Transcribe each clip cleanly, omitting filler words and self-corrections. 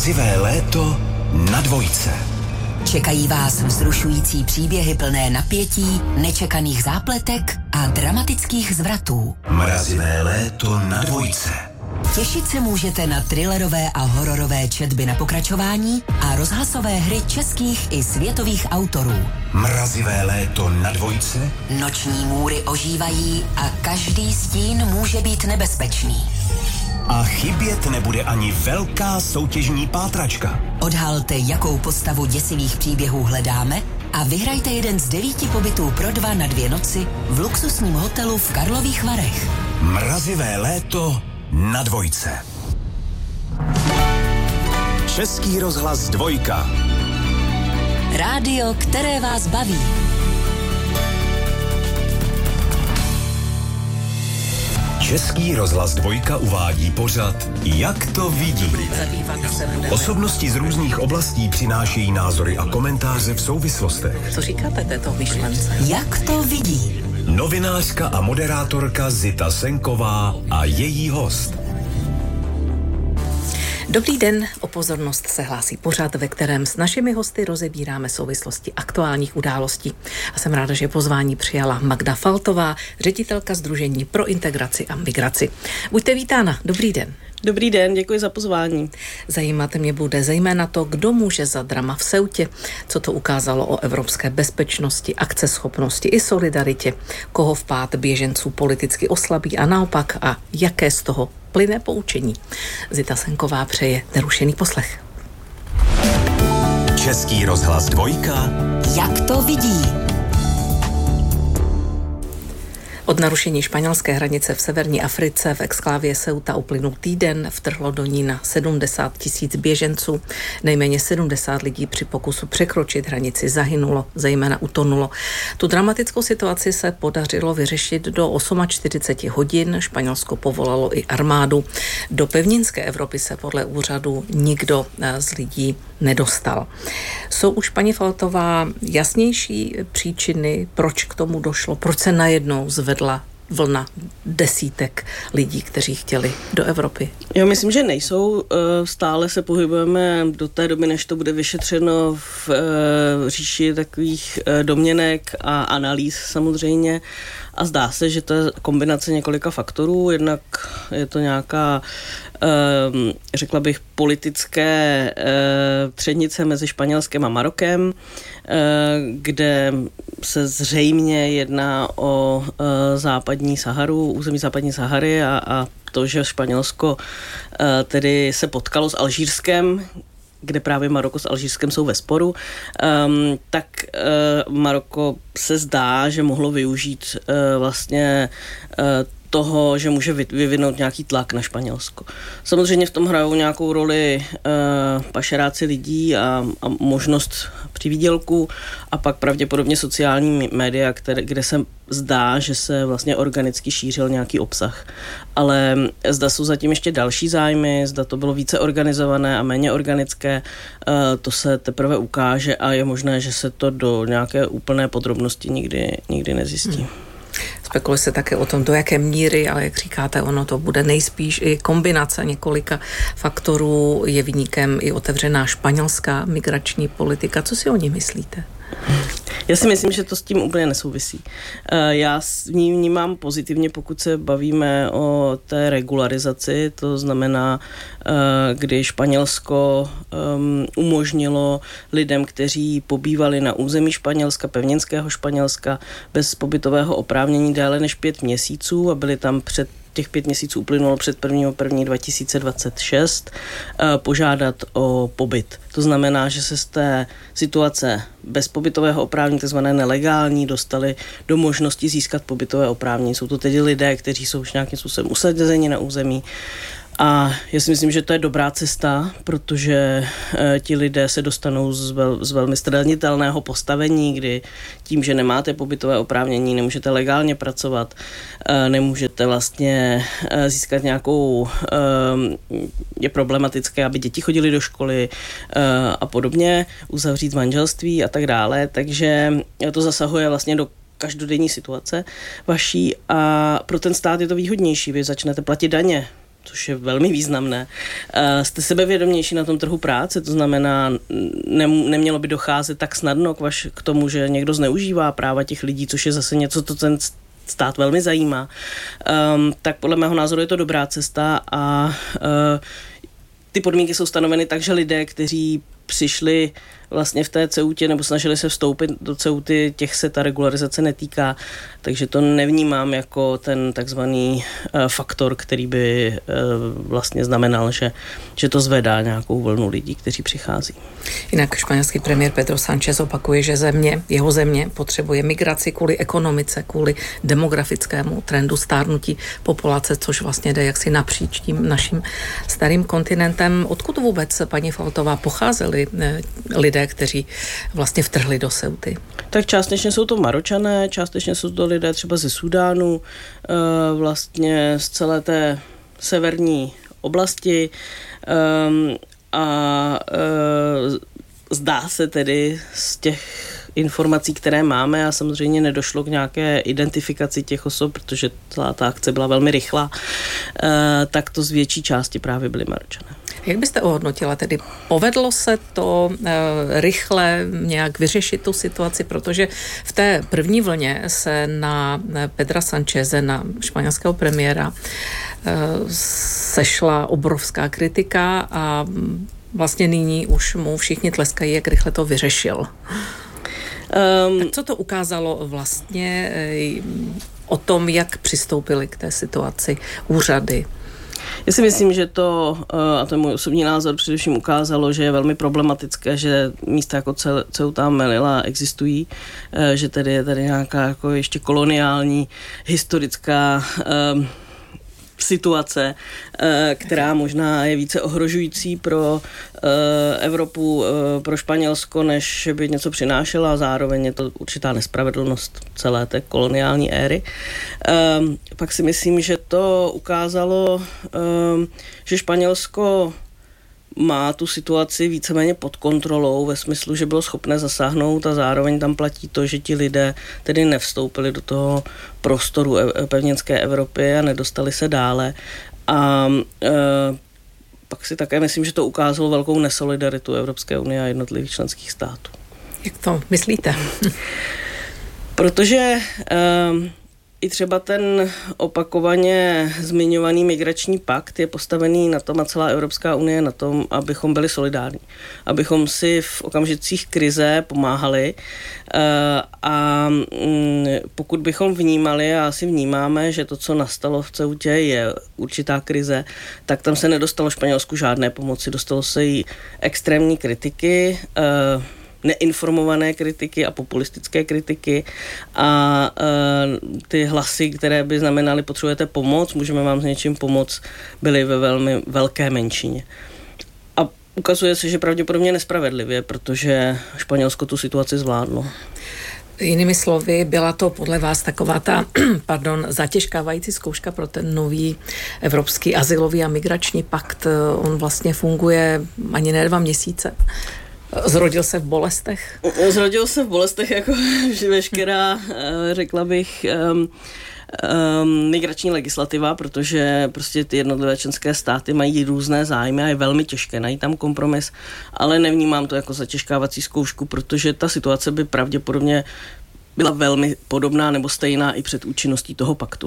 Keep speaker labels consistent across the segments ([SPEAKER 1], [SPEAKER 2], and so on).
[SPEAKER 1] Mrazivé léto na Dvojce.
[SPEAKER 2] Čekají vás vzrušující příběhy plné napětí, nečekaných zápletek a dramatických zvratů.
[SPEAKER 1] Mrazivé léto na Dvojce.
[SPEAKER 2] Těšit se můžete na thrillerové a hororové četby na pokračování a rozhlasové hry českých i světových autorů.
[SPEAKER 1] Mrazivé léto na Dvojce.
[SPEAKER 2] Noční můry ožívají a každý stín může být nebezpečný.
[SPEAKER 1] A chybět nebude ani velká soutěžní pátračka.
[SPEAKER 2] Odhalte, jakou postavu děsivých příběhů hledáme a vyhrajte jeden z 9 pobytů pro 2 na 2 noci v luxusním hotelu v Karlových Varech.
[SPEAKER 1] Mrazivé léto na Dvojce. Český rozhlas Dvojka.
[SPEAKER 2] Rádio, které vás baví.
[SPEAKER 1] Český rozhlas Dvojka uvádí pořad Jak to vidí. Osobnosti z různých oblastí přinášejí názory a komentáře v souvislostech.
[SPEAKER 3] Co říkáte této myšlence?
[SPEAKER 2] Jak to vidí?
[SPEAKER 1] Novinářka a moderátorka Zita Senková a její host.
[SPEAKER 3] Dobrý den, o pozornost se hlásí pořad, ve kterém s našimi hosty rozebíráme souvislosti aktuálních událostí. A jsem ráda, že pozvání přijala Magda Faltová, ředitelka Sdružení pro integraci a migraci. Buďte vítána, dobrý den.
[SPEAKER 4] Dobrý den, děkuji za pozvání.
[SPEAKER 3] Zajímat mě bude zejména to, kdo může za drama v Ceutě, co to ukázalo o evropské bezpečnosti, akceschopnosti i solidaritě, koho vpád běženců politicky oslabí a naopak a jaké z toho plyne poučení. Zita Senková přeje nerušený poslech.
[SPEAKER 1] Český rozhlas Dvojka.
[SPEAKER 2] Jak to vidí?
[SPEAKER 3] Od narušení španělské hranice v severní Africe v exklávě Ceuta uplynul týden, vtrhlo do ní na 70 000 běženců. Nejméně 70 lidí při pokusu překročit hranici zahynulo, zejména utonulo. Tu dramatickou situaci se podařilo vyřešit do 48 hodin. Španělsko povolalo i armádu. Do pevninské Evropy se podle úřadu nikdo z lidí nedostal. Jsou už, paní Faltová, jasnější příčiny, proč k tomu došlo, proč se najednou zvedla vlna desítek lidí, kteří chtěli do Evropy?
[SPEAKER 4] Já myslím, že nejsou. Stále se pohybujeme do té doby, než to bude vyšetřeno v říši takových domněnek a analýz samozřejmě. A zdá se, že to je kombinace několika faktorů. Jednak je to nějaká, řekla bych, politické třenice mezi Španělskem a Marokem, kde se zřejmě jedná o západní Saharu, území západní Sahary a to, že Španělsko tedy se potkalo s Alžírskem, kde právě Maroko s Alžírskem jsou ve sporu, tak Maroko se zdá, že mohlo využít vlastně toho, že může vyvinout nějaký tlak na Španělsko. Samozřejmě v tom hrajou nějakou roli pašeráci lidí a možnost přivýdělku a pak pravděpodobně sociální média, kde se zdá, že se vlastně organicky šířil nějaký obsah. Ale zda jsou zatím ještě další zájmy, zda to bylo více organizované a méně organické, to se teprve ukáže a je možné, že se to do nějaké úplné podrobnosti nikdy nezjistí.
[SPEAKER 3] Spekuluje se také o tom, do jaké míry, ale jak říkáte, ono to bude nejspíš i kombinace několika faktorů. Je viníkem i otevřená španělská migrační politika. Co si o ní myslíte?
[SPEAKER 4] Já si myslím, že to s tím úplně nesouvisí. Já vnímám pozitivně, pokud se bavíme o té regularizaci, to znamená, kdy Španělsko umožnilo lidem, kteří pobývali na území Španělska, pevninského Španělska, bez pobytového oprávnění déle než 5 měsíců a byli tam těch 5 měsíců uplynulo před 1.1.2026, požádat o pobyt. To znamená, že se z té situace bez pobytového oprávnění, takzvané nelegální, dostali do možnosti získat pobytové oprávnění. Jsou to tedy lidé, kteří jsou už nějakým způsobem usazeni na území. A já si myslím, že to je dobrá cesta, protože ti lidé se dostanou z velmi zranitelného postavení, kdy tím, že nemáte pobytové oprávnění, nemůžete legálně pracovat, nemůžete vlastně získat nějakou, je problematické, aby děti chodily do školy a podobně, uzavřít manželství a tak dále, takže to zasahuje vlastně do každodenní situace vaší a pro ten stát je to výhodnější. Vy začnete platit daně, což je velmi významné. Jste sebevědomější na tom trhu práce, to znamená, nemělo by docházet tak snadno k tomu, že někdo zneužívá práva těch lidí, což je zase něco, co ten stát velmi zajímá. Tak podle mého názoru je to dobrá cesta a ty podmínky jsou stanoveny tak, že lidé, kteří přišli vlastně v té ceutě nebo snažili se vstoupit do ceuty, těch se ta regularizace netýká, takže to nevnímám jako ten takzvaný faktor, který by vlastně znamenal, že to zvedá nějakou vlnu lidí, kteří přichází.
[SPEAKER 3] Jinak španělský premiér Pedro Sánchez opakuje, že jeho země potřebuje migraci kvůli ekonomice, kvůli demografickému trendu stárnutí populace, což vlastně jde jaksi napříč tím naším starým kontinentem. Odkud vůbec, paní Faltová, pocházeli lidé, kteří vlastně vtrhli do Ceuty? Tak
[SPEAKER 4] částečně jsou to Maročané, částečně jsou to lidé třeba ze Súdánu, vlastně z celé té severní oblasti a zdá se tedy z těch informací, které máme, a samozřejmě nedošlo k nějaké identifikaci těch osob, protože celá ta akce byla velmi rychlá, tak to z větší části právě byli Maročané.
[SPEAKER 3] Jak byste ohodnotila tedy? Povedlo se to rychle nějak vyřešit tu situaci, protože v té první vlně se na Pedra Sancheze, na španělského premiéra, sešla obrovská kritika a vlastně nyní už mu všichni tleskají, jak rychle to vyřešil. Tak co to ukázalo vlastně o tom, jak přistoupili k té situaci úřady?
[SPEAKER 4] Já si myslím, že to, a to je můj osobní názor, především ukázalo, že je velmi problematické, že místa jako Ceuta a Melilla existují, že tedy je tady nějaká jako ještě koloniální historická situace, která možná je více ohrožující pro Evropu, pro Španělsko, než by něco přinášela, a zároveň je to určitá nespravedlnost celé té koloniální éry. Pak si myslím, že to ukázalo, že Španělsko má tu situaci víceméně pod kontrolou ve smyslu, že bylo schopné zasáhnout, a zároveň tam platí to, že ti lidé tedy nevstoupili do toho prostoru pevninské Evropy a nedostali se dále. A pak si také myslím, že to ukázalo velkou nesolidaritu Evropské unie a jednotlivých členských států.
[SPEAKER 3] Jak to myslíte?
[SPEAKER 4] Protože i třeba ten opakovaně zmiňovaný migrační pakt je postavený na tom, a celá Evropská unie na tom, abychom byli solidární. Abychom si v okamžicích krize pomáhali, a pokud bychom vnímali, a asi vnímáme, že to, co nastalo v Ceutě, je určitá krize, tak tam se nedostalo Španělsku žádné pomoci. Dostalo se jí extrémní kritiky, neinformované kritiky a populistické kritiky, a ty hlasy, které by znamenaly, potřebujete pomoc, můžeme vám s něčím pomoct, byly ve velmi velké menšině. A ukazuje se, že pravděpodobně nespravedlivě, protože Španělsko tu situaci zvládlo.
[SPEAKER 3] Jinými slovy, byla to podle vás taková ta zatěžkávající zkouška pro ten nový evropský azylový a migrační pakt. On vlastně funguje ani ne 2 měsíce. Zrodil se v bolestech?
[SPEAKER 4] Zrodil se v bolestech jako veškerá, řekla bych, migrační legislativa, protože prostě ty jednotlivé členské státy mají různé zájmy a je velmi těžké najít tam kompromis, ale nevnímám to jako zatěžkávací zkoušku, protože ta situace by pravděpodobně byla velmi podobná nebo stejná i před účinností toho paktu.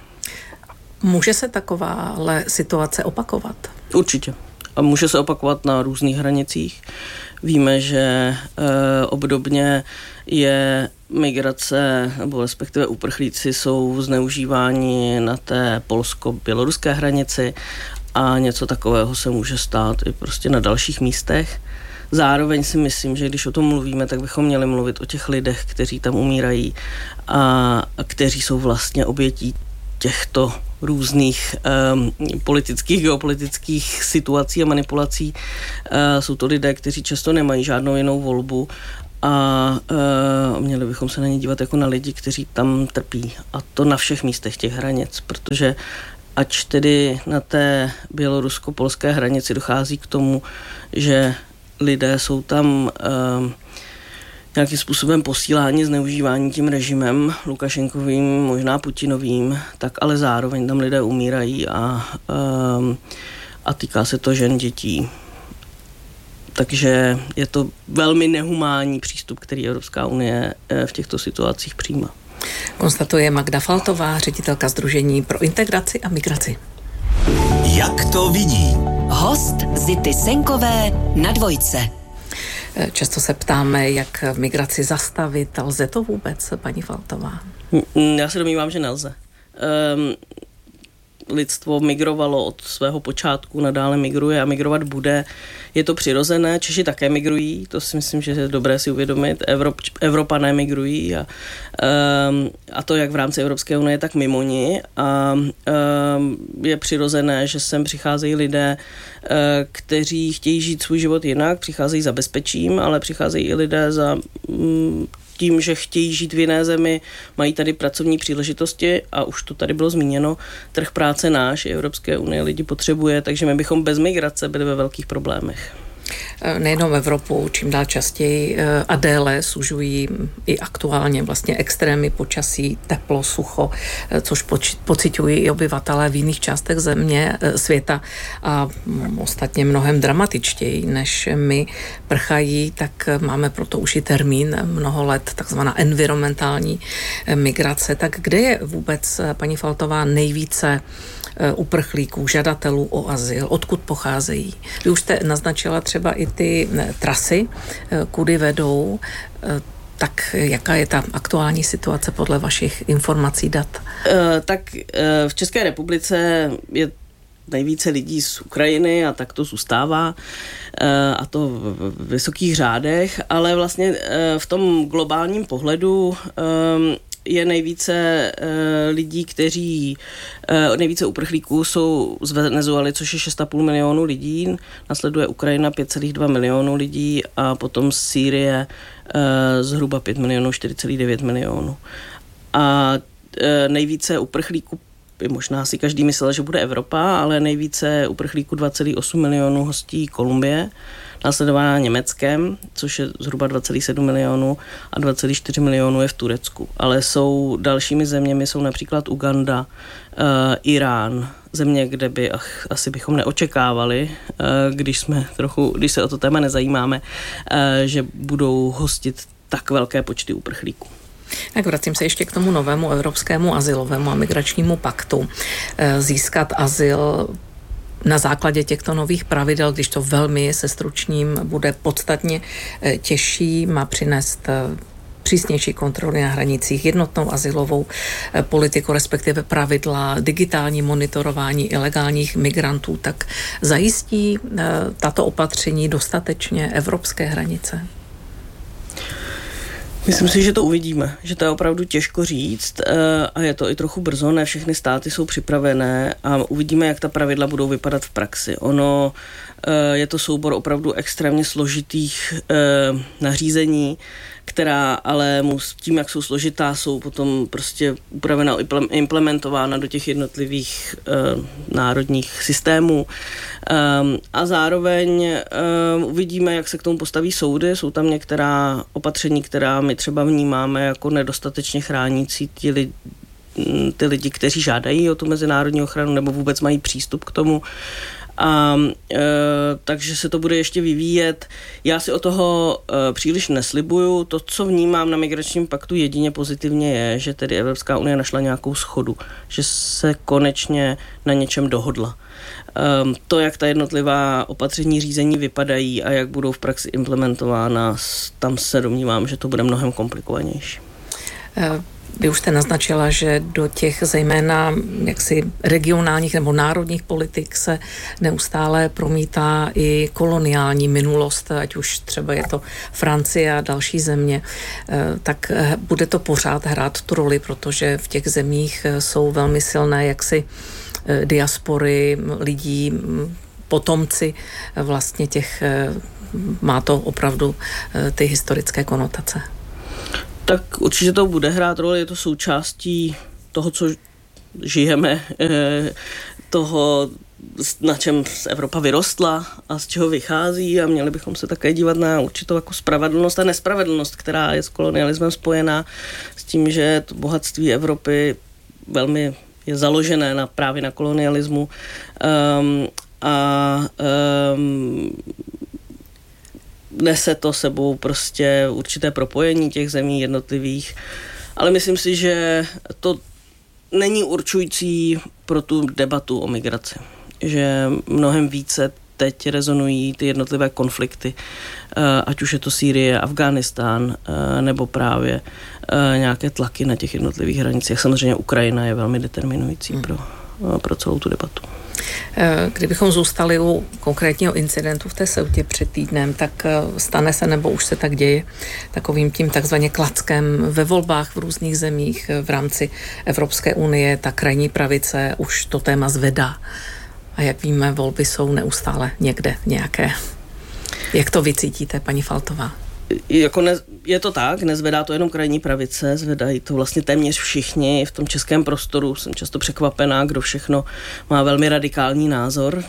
[SPEAKER 3] Může se takováhle situace opakovat?
[SPEAKER 4] Určitě. A může se opakovat na různých hranicích. Víme, že obdobně je migrace, nebo respektive uprchlíci jsou zneužíváni na té polsko-běloruské hranici, a něco takového se může stát i prostě na dalších místech. Zároveň si myslím, že když o tom mluvíme, tak bychom měli mluvit o těch lidech, kteří tam umírají a kteří jsou vlastně obětí těchto různých politických, geopolitických situací a manipulací. Jsou to lidé, kteří často nemají žádnou jinou volbu, a měli bychom se na ně dívat jako na lidi, kteří tam trpí. A to na všech místech těch hranic, protože ač tedy na té bělorusko-polské hranici dochází k tomu, že lidé jsou tam nějakým způsobem posílání, zneužívání tím režimem Lukašenkovým, možná Putinovým, tak ale zároveň tam lidé umírají a týká se to žen, dětí. Takže je to velmi nehumánní přístup, který Evropská unie v těchto situacích přijímá.
[SPEAKER 3] Konstatuje Magda Faltová, ředitelka Sdružení pro integraci a migraci.
[SPEAKER 1] Jak to vidí?
[SPEAKER 2] Host Zity Senkové na Dvojce.
[SPEAKER 3] Často se ptáme, jak migraci zastavit. Lze to vůbec, paní Faltová?
[SPEAKER 4] Já se domnívám, že nelze. Lidstvo migrovalo od svého počátku, nadále migruje a migrovat bude. Je to přirozené, Češi také migrují, to si myslím, že je dobré si uvědomit. Evropané migrují a to jak v rámci Evropské unie, tak mimo ní. A je přirozené, že sem přicházejí lidé, kteří chtějí žít svůj život jinak, přicházejí za bezpečím, ale přicházejí i lidé za tím, že chtějí žít v jiné zemi, mají tady pracovní příležitosti a už to tady bylo zmíněno, trh práce náš i Evropské unie lidi potřebuje, takže my bychom bez migrace byli ve velkých problémech.
[SPEAKER 3] Nejenom Evropu, čím dál častěji a déle sužují i aktuálně vlastně extrémy počasí, teplo, sucho, což pociťují i obyvatelé v jiných částech světa a ostatně mnohem dramatičtěji než my prchají, tak máme proto už i termín mnoho let, takzvaná environmentální migrace. Tak kde je vůbec, paní Faltová, nejvíce uprchlíků, žadatelů o azyl, odkud pocházejí? Vy už jste naznačila třeba i ty trasy, kudy vedou, tak jaká je ta aktuální situace podle vašich informací, dat?
[SPEAKER 4] V České republice je nejvíce lidí z Ukrajiny a tak to zůstává a to v vysokých řádech, ale vlastně v tom globálním pohledu je nejvíce lidí, nejvíce uprchlíků jsou z Venezuely, což je 6,5 milionu lidí, nasleduje Ukrajina 5,2 milionu lidí a potom Sýrie zhruba 5 milionů, 4,9 milionů. A nejvíce uprchlíků, možná si každý myslel, že bude Evropa, ale nejvíce uprchlíků 2,8 milionů hostí Kolumbie, následovaná Německem, což je zhruba 2,7 milionů a 2,4 milionů je v Turecku. Ale jsou dalšími zeměmi, jsou například Uganda, Irán, země, kde by asi bychom neočekávali, když se o to téma nezajímáme, že budou hostit tak velké počty uprchlíků.
[SPEAKER 3] Tak vracím se ještě k tomu novému evropskému azylovému a migračnímu paktu. Získat azyl na základě těchto nových pravidel, když to velmi se stručním bude podstatně těžší, má přinést přísnější kontroly na hranicích, jednotnou azylovou politiku, respektive pravidla, digitální monitorování ilegálních migrantů, tak zajistí tato opatření dostatečně evropské hranice?
[SPEAKER 4] Myslím si, že to uvidíme, že to je opravdu těžko říct a je to i trochu brzo, ne všechny státy jsou připravené a uvidíme, jak ta pravidla budou vypadat v praxi. Je to soubor opravdu extrémně složitých nařízení, která ale tím, jak jsou složitá, jsou potom prostě upravena, implementována do těch jednotlivých národních systémů. A zároveň uvidíme, jak se k tomu postaví soudy. Jsou tam některá opatření, která my třeba vnímáme jako nedostatečně chránící ty lidi, kteří žádají o tu mezinárodní ochranu nebo vůbec mají přístup k tomu. Takže se to bude ještě vyvíjet. Já si o toho příliš neslibuju. To, co vnímám na migračním paktu jedině pozitivně je, že tedy Evropská unie našla nějakou shodu, že se konečně na něčem dohodla. To, jak ta jednotlivá opatření řízení vypadají a jak budou v praxi implementována, tam se domnívám, že to bude mnohem komplikovanější.
[SPEAKER 3] Vy už jste naznačila, že do těch zejména jaksi regionálních nebo národních politik se neustále promítá i koloniální minulost, ať už třeba je to Francie a další země, tak bude to pořád hrát tu roli, protože v těch zemích jsou velmi silné jaksi diaspory lidí, potomci vlastně těch, má to opravdu ty historické konotace.
[SPEAKER 4] Tak určitě to bude hrát roli, je to součástí toho, co žijeme, na čem Evropa vyrostla a z čeho vychází, a měli bychom se také dívat na určitou jako spravedlnost a nespravedlnost, která je s kolonialismem spojená, s tím, že to bohatství Evropy velmi je založené právě na kolonialismu nese to sebou prostě určité propojení těch zemí jednotlivých, ale myslím si, že to není určující pro tu debatu o migraci. Že mnohem více teď rezonují ty jednotlivé konflikty, ať už je to Sýrie, Afghánistán, nebo právě nějaké tlaky na těch jednotlivých hranicích. Samozřejmě Ukrajina je velmi determinující pro celou tu debatu.
[SPEAKER 3] Kdybychom zůstali u konkrétního incidentu v té Seutě před týdnem, tak stane se, nebo už se tak děje, takovým tím takzvaně klackem ve volbách v různých zemích v rámci Evropské unie. Ta krajní pravice už to téma zvedá. A jak víme, volby jsou neustále někde nějaké. Jak to vy cítíte, paní Faltová?
[SPEAKER 4] Je to tak, nezvedá to jenom krajní pravice, zvedají to vlastně téměř všichni. V tom českém prostoru jsem často překvapená, kdo všechno má velmi radikální názor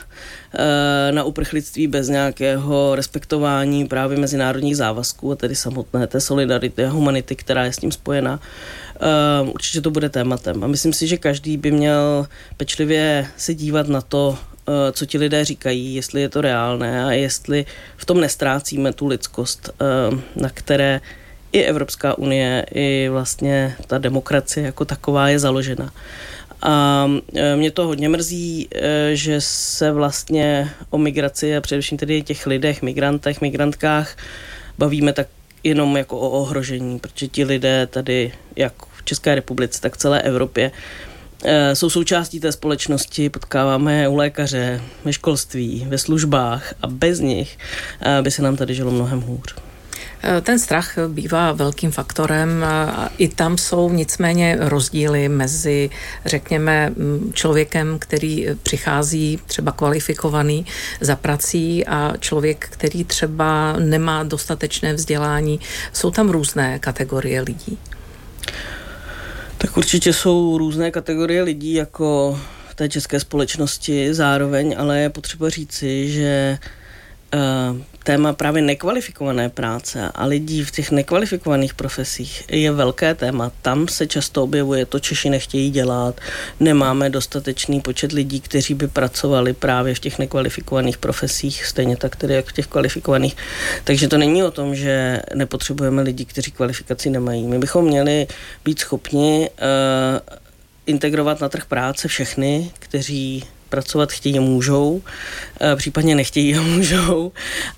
[SPEAKER 4] na uprchlictví bez nějakého respektování právě mezinárodních závazků a tedy samotné té solidarity a humanity, která je s tím spojená. Určitě to bude tématem a myslím si, že každý by měl pečlivě se dívat na to, co ti lidé říkají, jestli je to reálné a jestli v tom nestrácíme tu lidskost, na které i Evropská unie, i vlastně ta demokracie jako taková je založena. A mě to hodně mrzí, že se vlastně o migraci a především tedy těch lidech, migrantech, migrantkách bavíme tak jenom jako o ohrožení, protože ti lidé tady, jak v České republice, tak v celé Evropě, jsou součástí té společnosti, potkáváme u lékaře, ve školství, ve službách a bez nich by se nám tady žilo mnohem hůř.
[SPEAKER 3] Ten strach bývá velkým faktorem. I tam jsou nicméně rozdíly mezi, řekněme, člověkem, který přichází třeba kvalifikovaný za prací a člověk, který třeba nemá dostatečné vzdělání. Jsou tam různé kategorie lidí.
[SPEAKER 4] Tak určitě jsou různé kategorie lidí jako v té české společnosti zároveň, ale je potřeba říci, že téma právě nekvalifikované práce a lidí v těch nekvalifikovaných profesích je velké téma. Tam se často objevuje to, Češi nechtějí dělat, nemáme dostatečný počet lidí, kteří by pracovali právě v těch nekvalifikovaných profesích, stejně tak tedy jak v těch kvalifikovaných. Takže to není o tom, že nepotřebujeme lidi, kteří kvalifikaci nemají. My bychom měli být schopni integrovat na trh práce všechny, kteří pracovat chtějí a můžou, případně nechtějí a můžou.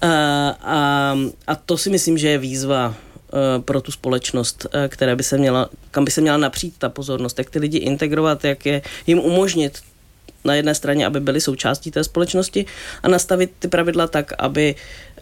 [SPEAKER 4] A to si myslím, že je výzva pro tu společnost, kam by se měla napřít ta pozornost, jak ty lidi integrovat, jak je jim umožnit na jedné straně, aby byli součástí té společnosti a nastavit ty pravidla tak, aby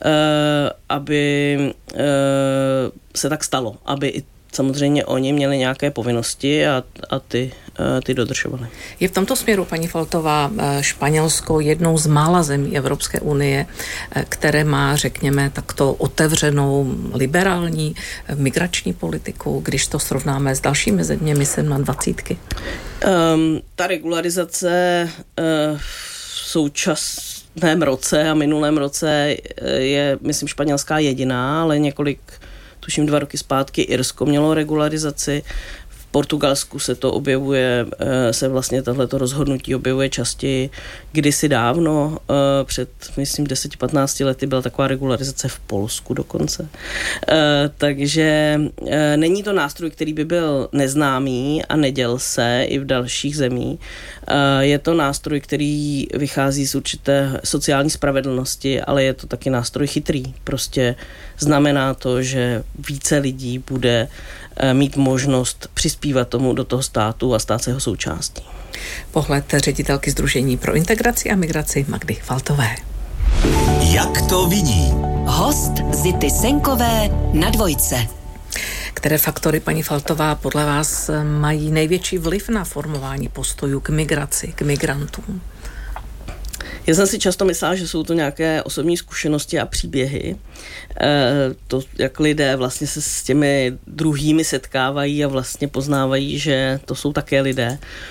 [SPEAKER 4] se tak stalo, aby i samozřejmě oni měli nějaké povinnosti a ty dodržovali.
[SPEAKER 3] Je v tomto směru, paní Faltová, Španělsko jednou z mála zemí Evropské unie, které má, řekněme, takto otevřenou liberální migrační politiku, když to srovnáme s dalšími zeměmi 27.
[SPEAKER 4] Ta regularizace v současném roce a minulém roce je, myslím, španělská jediná, ale tuším 2 roky zpátky Irsko mělo regularizaci. V Portugalsku se to objevuje, se vlastně tohleto rozhodnutí objevuje častěji. Kdysi dávno, před, myslím, 10-15 lety byla taková regularizace v Polsku dokonce. Takže není to nástroj, který by byl neznámý a neděl se i v dalších zemích. Je to nástroj, který vychází z určité sociální spravedlnosti, ale je to taky nástroj chytrý. Prostě znamená to, že více lidí bude mít možnost přispívat tomu do toho státu a stát se jeho součástí.
[SPEAKER 3] Pohled ředitelky Sdružení pro integraci a migraci Magdy Faltové.
[SPEAKER 1] Jak to vidí?
[SPEAKER 2] Host Zity Senkové na Dvojce.
[SPEAKER 3] Které faktory, paní Faltová, podle vás mají největší vliv na formování postojů k migraci, k migrantům?
[SPEAKER 4] Já jsem si často myslela, že jsou to nějaké osobní zkušenosti a příběhy. To, jak lidé vlastně se s těmi druhými setkávají a vlastně poznávají, že to jsou také lidé.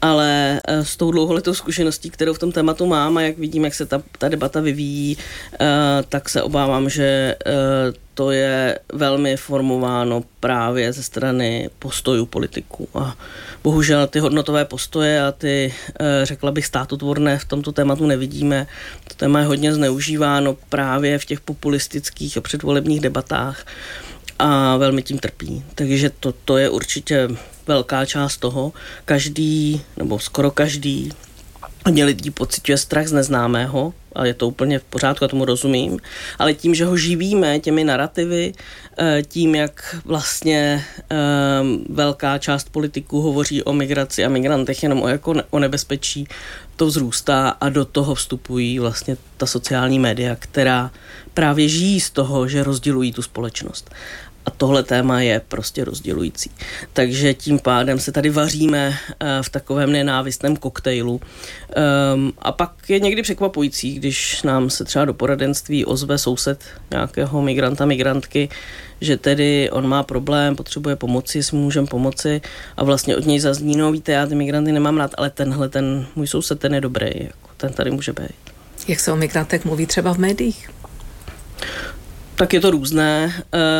[SPEAKER 4] ale s tou dlouholetou zkušeností, kterou v tom tématu mám a jak vidím, jak se ta debata vyvíjí, tak se obávám, že to je velmi formováno právě ze strany postojů politiků. A bohužel ty hodnotové postoje a ty, řekla bych, státotvorné v tomto tématu nevidíme. To téma je hodně zneužíváno právě v těch populistických a předvolebních debatách a velmi tím trpí. Takže to je určitě velká část toho. Každý, nebo skoro každý, hodně lidí pociťuje strach z neznámého, a je to úplně v pořádku, já tomu rozumím, ale tím, že ho živíme těmi narrativy, tím, jak vlastně velká část politiků hovoří o migraci a migrantech jenom o nebezpečí, to vzrůstá a do toho vstupují vlastně ta sociální média, která právě žijí z toho, že rozdělují tu společnost. A tohle téma je prostě rozdělující. Takže tím pádem se tady vaříme v takovém nenávistném koktejlu. A pak je někdy překvapující, když nám se třeba do poradenství ozve soused nějakého migranta, migrantky, že tedy on má problém, potřebuje pomoci, jestli mu můžeme pomoci a vlastně od něj zazní, no víte, já ty migranty nemám rád, ale ten můj soused, ten je dobrý, jako, ten tady může být.
[SPEAKER 3] Jak se o migrantech mluví třeba v médiích?
[SPEAKER 4] Tak je to různé.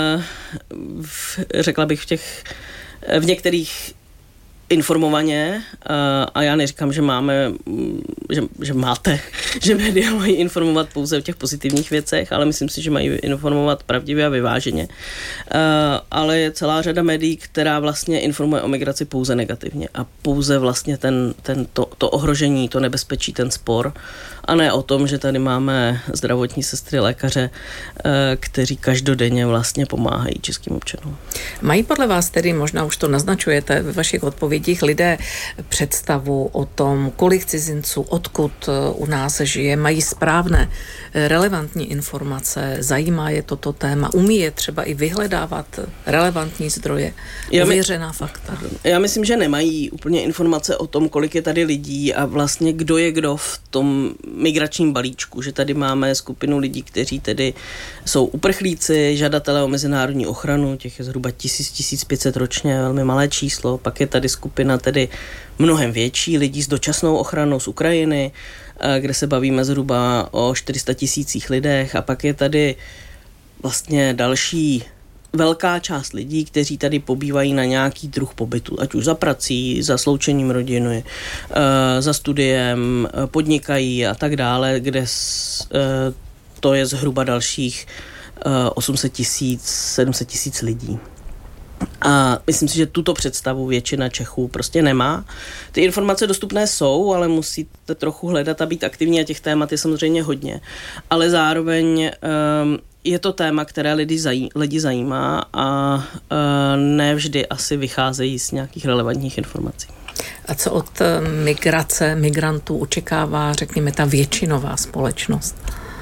[SPEAKER 4] Řekla bych v některých informovaně a já neříkám, že že média mají informovat pouze o těch pozitivních věcech, ale myslím si, že mají informovat pravdivě a vyváženě. Ale je celá řada médií, která vlastně informuje o migraci pouze negativně a pouze vlastně to ohrožení, to nebezpečí, ten spor a ne o tom, že tady máme zdravotní sestry, lékaře, kteří každodenně vlastně pomáhají českým občanům.
[SPEAKER 3] Mají podle vás tedy, možná už to naznačujete ve vašich odpovědích, lidé představu o tom, kolik cizinců, odkud u nás žije, mají správné, relevantní informace, zajímá je toto téma, umí je třeba i vyhledávat relevantní zdroje, ověřená fakta?
[SPEAKER 4] Já myslím, že nemají úplně informace o tom, kolik je tady lidí a vlastně kdo je kdo v tom migračním balíčku, že tady máme skupinu lidí, kteří tedy jsou uprchlíci, žadatelé o mezinárodní ochranu, těch je zhruba 1000-1500 ročně, velmi malé číslo, pak je tady skupina tedy mnohem větší lidí s dočasnou ochranou z Ukrajiny, kde se bavíme zhruba o 400 000 lidech a pak je tady vlastně další velká část lidí, kteří tady pobývají na nějaký druh pobytu, ať už za prací, za sloučením rodiny, za studiem, podnikají a tak dále, kde to je zhruba dalších 800 000, 700 000 lidí. A myslím si, že tuto představu většina Čechů prostě nemá. Ty informace dostupné jsou, ale musíte trochu hledat a být aktivní a těch témat je samozřejmě hodně. Ale zároveň je to téma, které lidi zajímá a ne vždy asi vycházejí z nějakých relevantních informací.
[SPEAKER 3] A co od migrace, migrantů očekává, řekněme, ta většinová společnost?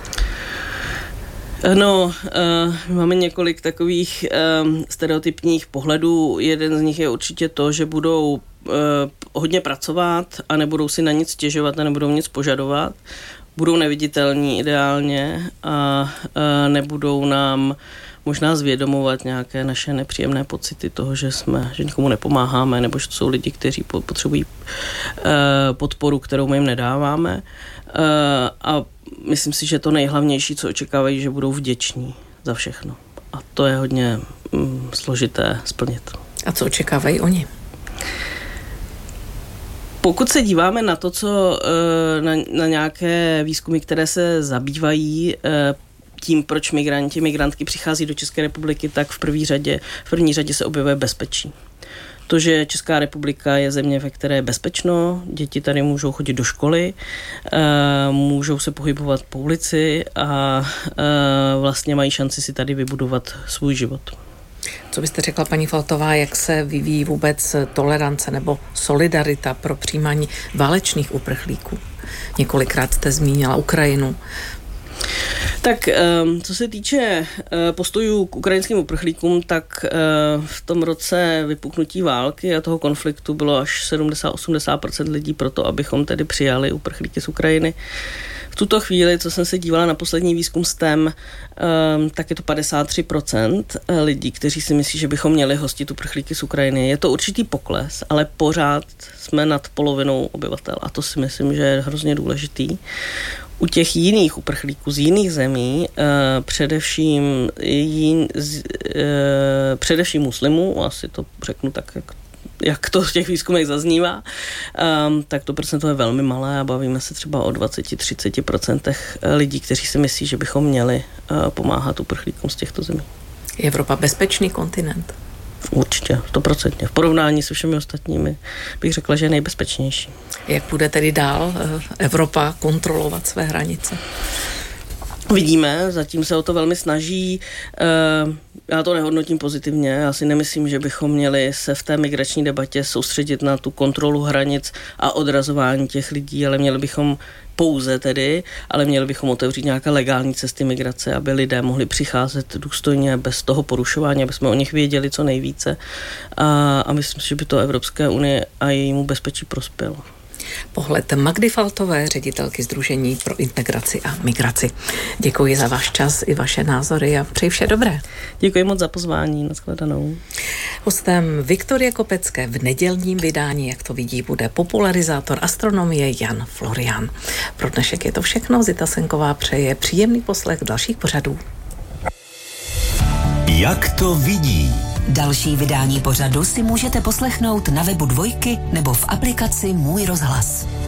[SPEAKER 4] No, máme několik takových stereotypních pohledů. Jeden z nich je určitě to, že budou hodně pracovat a nebudou si na nic stěžovat a nebudou nic požadovat. Budou neviditelní ideálně a nebudou nám možná zvědomovat nějaké naše nepříjemné pocity toho, že nikomu nepomáháme, nebo že to jsou lidi, kteří potřebují podporu, kterou my jim nedáváme. A myslím si, že to nejhlavnější, co očekávají, že budou vděční za všechno. A to je hodně složité splnit.
[SPEAKER 3] A co očekávají oni?
[SPEAKER 4] Pokud se díváme na to, co na nějaké výzkumy, které se zabývají tím, proč migrantky přichází do České republiky, tak v první řadě se objevuje bezpečí. To, že Česká republika je země, ve které je bezpečno, děti tady můžou chodit do školy, můžou se pohybovat po ulici a vlastně mají šanci si tady vybudovat svůj život.
[SPEAKER 3] Co byste řekla, paní Faltová, jak se vyvíjí vůbec tolerance nebo solidarita pro přijímání válečných uprchlíků? Několikrát jste zmínila Ukrajinu.
[SPEAKER 4] Tak co se týče postojů k ukrajinským uprchlíkům, tak v tom roce vypuknutí války a toho konfliktu bylo až 70-80% lidí pro to, abychom tedy přijali uprchlíky z Ukrajiny. V tuto chvíli, co jsem se dívala na poslední výzkum STEM, tak je to 53% lidí, kteří si myslí, že bychom měli hostit uprchlíky z Ukrajiny. Je to určitý pokles, ale pořád jsme nad polovinou obyvatel a to si myslím, že je hrozně důležitý. U těch jiných uprchlíků z jiných zemí, především muslimů, asi to řeknu tak, jak to v těch výzkumech zaznívá, tak to procento je velmi malé a bavíme se třeba o 20-30% lidí, kteří si myslí, že bychom měli pomáhat uprchlíkům z těchto zemí.
[SPEAKER 3] Je Evropa bezpečný kontinent?
[SPEAKER 4] Určitě, 100%. V porovnání se všemi ostatními bych řekla, že je nejbezpečnější.
[SPEAKER 3] Jak bude tedy dál Evropa kontrolovat své hranice?
[SPEAKER 4] Vidíme, zatím se o to velmi snaží. Já to nehodnotím pozitivně. Já si nemyslím, že bychom měli se v té migrační debatě soustředit na tu kontrolu hranic a odrazování těch lidí, ale měli bychom otevřít nějaké legální cesty migrace, aby lidé mohli přicházet důstojně bez toho porušování, aby jsme o nich věděli co nejvíce. A myslím si, že by to Evropské unie a jejímu bezpečí prospělo.
[SPEAKER 3] Pohled Magdy Faltové, ředitelky Sdružení pro integraci a migraci. Děkuji za váš čas i vaše názory a přeji vše dobré.
[SPEAKER 4] Děkuji moc za pozvání, nashledanou.
[SPEAKER 3] Hostem Viktorie Kopecké v nedělním vydání, jak to vidí, bude popularizátor astronomie Jan Florian. Pro dnešek je to všechno. Zita Senková přeje příjemný poslech dalších pořadů.
[SPEAKER 1] Jak to vidí?
[SPEAKER 2] Další vydání pořadu si můžete poslechnout na webu Dvojky nebo v aplikaci Můj rozhlas.